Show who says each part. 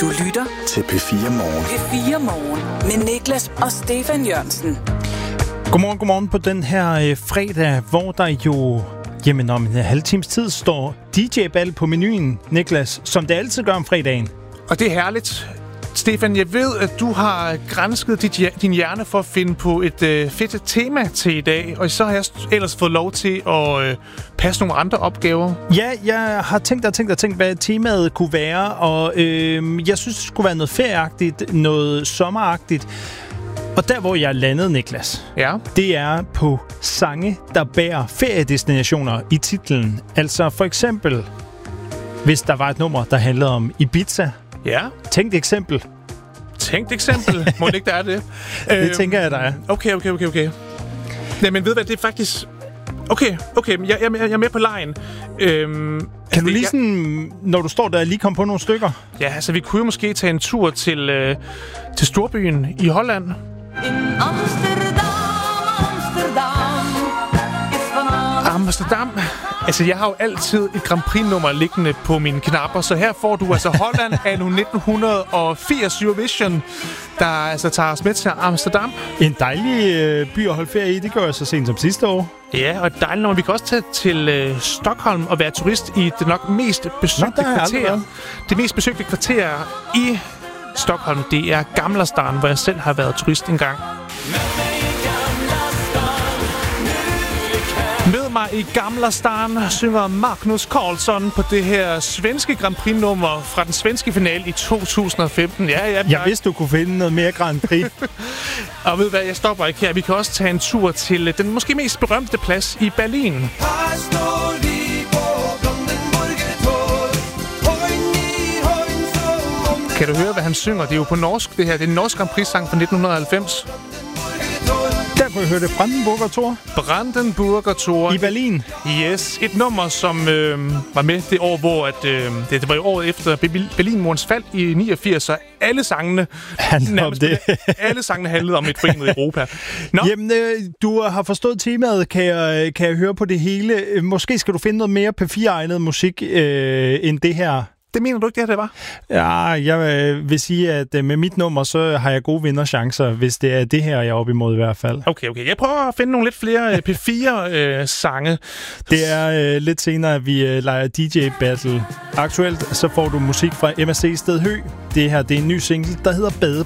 Speaker 1: Du lytter
Speaker 2: til P4 Morgen.
Speaker 1: P4 Morgen med Niklas og Stefan Jørgensen.
Speaker 3: Godmorgen på den her fredag, hvor der jo om en halv times tid står DJ-bal på menuen, Niklas, som det altid gør om fredagen.
Speaker 4: Og det er herligt. Stefan, jeg ved, at du har gransket din hjerne for at finde på et fedt tema til i dag, og så har jeg ellers fået lov til at passe nogle andre opgaver.
Speaker 3: Ja, jeg har tænkt, hvad temaet kunne være, og jeg synes, det skulle være noget ferieagtigt, noget sommeragtigt. Og der, hvor jeg landede, Niklas, det er på sange, der bærer feriedestinationer i titlen. Altså for eksempel, hvis der var et nummer, der handlede om Ibiza.
Speaker 4: Ja.
Speaker 3: Tænkt eksempel.
Speaker 4: Må det ikke, der er det?
Speaker 3: Det tænker jeg, der er.
Speaker 4: Okay. Nej, men ved hvad, det er faktisk... Okay, jeg er med på lejen.
Speaker 3: Kan du lige sådan, når du står der, lige komme på nogle stykker?
Speaker 4: Ja, altså vi kunne jo måske tage en tur til storbyen i Holland. Amsterdam. Altså, jeg har jo altid et Grand Prix-nummer liggende på mine knapper, så her får du altså Holland af 1980 Eurovision, der altså tager os med til Amsterdam.
Speaker 3: En dejlig by at holde ferie i, det gør jeg så sent som sidste år.
Speaker 4: Ja, og et dejligt nummer. Vi kan også tage til Stockholm og være turist i det nok mest besøgte kvarter. Det mest besøgte kvarter i Stockholm, det er Gamla stan, hvor jeg selv har været turist engang. Med mig i Gamla stan synger Magnus Carlsson på det her svenske Grand Prix-nummer fra den svenske finale i 2015.
Speaker 3: Jeg vidste, du kunne finde noget mere Grand Prix.
Speaker 4: Og ved hvad, jeg stopper ikke her. Vi kan også tage en tur til den måske mest berømte plads i Berlin. Kan du høre, hvad han synger? Det er jo på norsk, det her. Det er en norsk Grand Prix-sang fra 1990.
Speaker 3: Der kunne jeg høre det. Brandenburger Tor.
Speaker 4: Brandenburger Tor.
Speaker 3: I Berlin.
Speaker 4: Yes. Et nummer, som var med det år, hvor det var jo året efter Berlinmurens fald i 89, så alle sangene alle sangene handlede om et forenet Europa. Nå?
Speaker 3: Jamen, du har forstået temaet, kan jeg høre på det hele. Måske skal du finde noget mere P4-egnet musik end det her.
Speaker 4: Det mener du ikke, det var?
Speaker 3: Ja, jeg vil sige, at med mit nummer, så har jeg gode vinderchancer, hvis det er det her, jeg er op imod i hvert fald.
Speaker 4: Okay. Jeg prøver at finde nogle lidt flere P4-sange.
Speaker 3: Det er lidt senere, at vi leger DJ-battle. Aktuelt så får du musik fra MSC Stedhø. Det her, det er en ny single, der hedder Bade